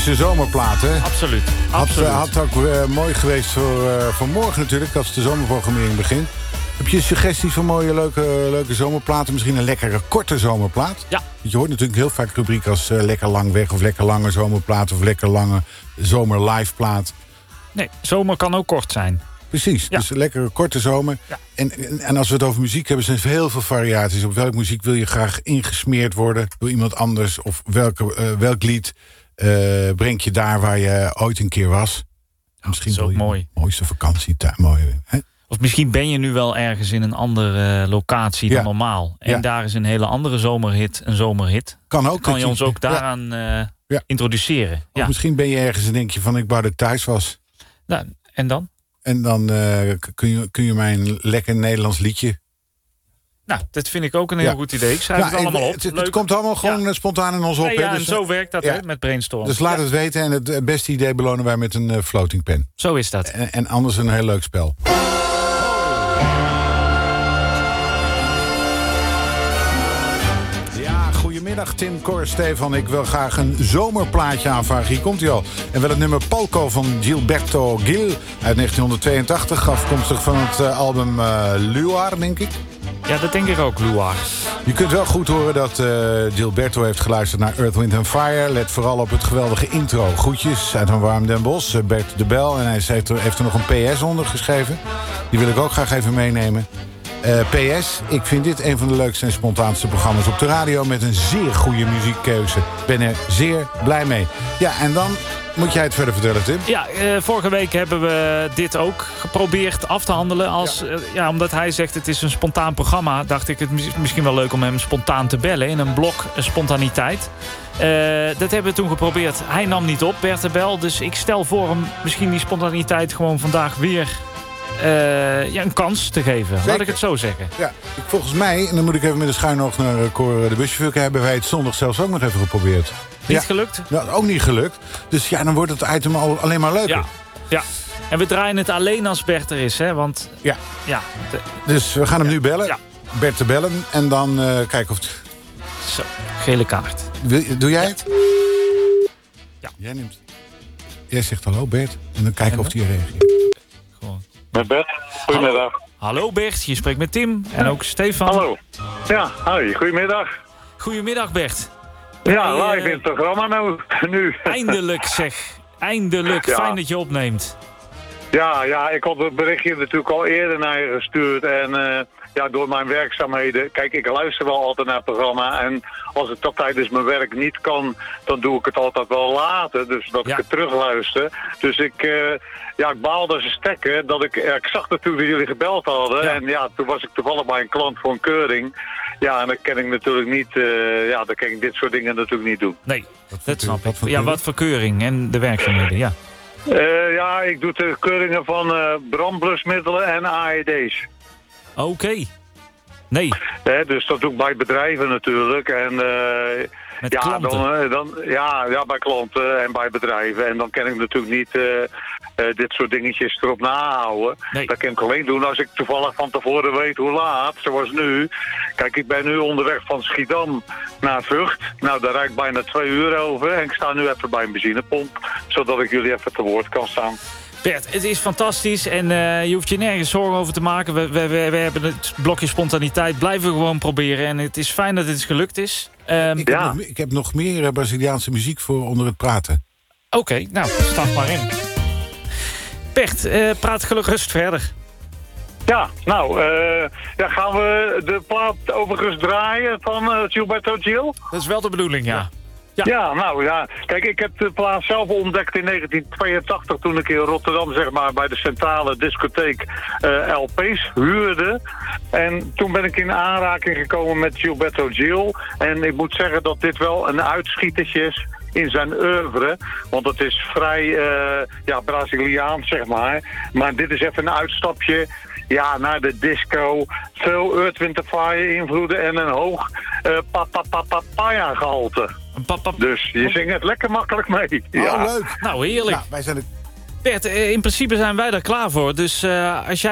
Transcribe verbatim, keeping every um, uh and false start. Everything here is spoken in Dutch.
typische zomerplaat, hè? Absoluut. Had, Absoluut. had ook uh, mooi geweest voor, uh, voor morgen natuurlijk, als de zomerprogrammering begint. Heb je suggesties van mooie, leuke, leuke zomerplaten? Misschien een lekkere, korte zomerplaat? Ja. Want je hoort natuurlijk heel vaak rubriek als uh, lekker lang weg... of lekker lange zomerplaat of lekker lange zomer live plaat. Nee, zomer kan ook kort zijn. Precies, Ja. dus een lekkere, korte zomer. Ja. En, en als we het over muziek hebben, zijn er heel veel variaties. Op welke muziek wil je graag ingesmeerd worden door iemand anders? Of welke, uh, welk lied uh, brengt je daar waar je ooit een keer was? Misschien dat is ook wil je mooi. Mooiste vakantietijd, mooi, hè? Of misschien ben je nu wel ergens in een andere uh, locatie dan Ja. normaal. En Ja. daar is een hele andere zomerhit een zomerhit. Kan ook. Kan dat je ons ook ja. daaraan uh, Ja. introduceren. Of Ja. misschien ben je ergens en denk je van ik wou dat ik thuis was. Nou, en dan? En dan uh, kun, je, kun je mij een lekker Nederlands liedje... Nou, dat vind ik ook een heel Ja. goed idee. Ik schrijf Ja, het allemaal op. Het, het, Leuk. het komt allemaal gewoon Ja. spontaan in ons op. Nee, hè, ja, dus, en zo werkt dat ja. hè, met brainstorm. Dus laat Ja. het weten en het uh, beste idee belonen wij met een uh, floating pen. Zo is dat. En, en anders een heel leuk spel. Ja, goedemiddag Tim, Cor, Stefan. Ik wil graag een zomerplaatje aanvragen. Hier komt hij al. En wel het nummer Polko van Gilberto Gil uit negentienhonderdtweeëntachtig. Afkomstig van het uh, album uh, Luar, denk ik. Ja, dat denk ik ook, Luar. Je kunt wel goed horen dat uh, Gilberto heeft geluisterd naar Earth, Wind and Fire. Let vooral op het geweldige intro. Groetjes uit een warm Den Bosch, uh, Bert de Bel. En hij heeft er, heeft er nog een P S onder geschreven. Die wil ik ook graag even meenemen. Uh, P S, ik vind dit een van de leukste en spontaanste programma's op de radio... met een zeer goede muziekkeuze. Ben er zeer blij mee. Ja, en dan moet jij het verder vertellen, Tim. Ja, uh, vorige week hebben we dit ook geprobeerd af te handelen. Als, ja. Uh, ja, omdat hij zegt het is een spontaan programma... dacht ik het misschien wel leuk om hem spontaan te bellen... in een blok uh, spontaniteit. Uh, dat hebben we toen geprobeerd. Hij nam niet op, Bert de Bel. Dus ik stel voor hem misschien die spontaniteit gewoon vandaag weer... Uh, ja, een kans te geven. Zeker. Laat ik het zo zeggen. Ja, ik, volgens mij, en dan moet ik even met de schuin nog naar uh, Cor de Buschevulke... hebben wij het zondag zelfs ook nog even geprobeerd. Niet ja. gelukt? Nou, ook niet gelukt. Dus ja, dan wordt het item al, alleen maar leuker. Ja. ja, en we draaien het alleen als Bert er is, hè? Want, ja. ja de... Dus we gaan hem ja. nu bellen. Ja. Bert te bellen en dan uh, kijken of het... Zo, gele kaart. Wil, doe jij ja. het? Ja. Jij neemt... Jij zegt hallo Bert en dan kijken en of hij reageert. Met Bert, goedemiddag. Hallo. Hallo Bert, je spreekt met Tim en ook Stefan. Hallo. Ja, hoi, goedemiddag. Goedemiddag Bert. Ja, hey, live uh, in het programma nou, nu. Eindelijk zeg, eindelijk. Ja. Fijn dat je opneemt. Ja, ja, ik had het berichtje natuurlijk al eerder naar je gestuurd en uh, ja, door mijn werkzaamheden. Kijk, ik luister wel altijd naar het programma en als ik dat tijdens mijn werk niet kan, dan doe ik het altijd wel later, dus dat ja. ik het terugluister. Dus ik, uh, ja, ik baalde als een stekker dat ik, ja, ik zag dat toen jullie gebeld hadden ja. en ja, toen was ik toevallig bij een klant voor een keuring. Ja, en dan kan ik natuurlijk niet, uh, ja, dan kan ik dit soort dingen natuurlijk niet doen. Nee, dat snap ik. Ja, wat voor keuring en de werkzaamheden, ja. Uh, ja, ik doe de keuringen van uh, brandblusmiddelen en A E D's. Oké. Okay. Nee. He, dus dat doe ik bij bedrijven natuurlijk. En, uh, Met ja, klanten? Dan, dan, ja, ja, bij klanten en bij bedrijven. En dan kan ik natuurlijk niet uh, uh, dit soort dingetjes erop nahouden. Nee. Dat kan ik alleen doen als ik toevallig van tevoren weet hoe laat, zoals nu. Kijk, ik ben nu onderweg van Schiedam naar Vught. Nou, daar rijd ik bijna twee uur over. En ik sta nu even bij een benzinepomp, zodat ik jullie even te woord kan staan. Bert, het is fantastisch en uh, je hoeft je nergens zorgen over te maken. We, we, we, we hebben het blokje spontaniteit, blijven we gewoon proberen. En het is fijn dat het gelukt is. Um, ik, heb ja. nog, ik heb nog meer Braziliaanse muziek voor onder het praten. Oké, okay, nou, start maar in. Bert, uh, praat gerust verder. Ja, nou, uh, ja, gaan we de plaat overigens draaien van uh, Gilberto Gil? Dat is wel de bedoeling, ja. Ja. ja, nou ja. Kijk, ik heb de plaat zelf ontdekt in negentien tweeëntachtig... toen ik in Rotterdam, zeg maar, bij de centrale discotheek uh, L P's huurde. En toen ben ik in aanraking gekomen met Gilberto Gil. En ik moet zeggen dat dit wel een uitschietertje is in zijn oeuvre. Want het is vrij uh, ja, Braziliaans, zeg maar. Maar dit is even een uitstapje... Ja, naar de disco, veel Earth, Wind and Fire invloeden en een hoog uh, papaya gehalte. Dus je zingt het lekker makkelijk mee. Ja. Oh, leuk. Nou, heerlijk. Ja, wij zijn het... Bert, in principe zijn wij er klaar voor. Dus uh, als jij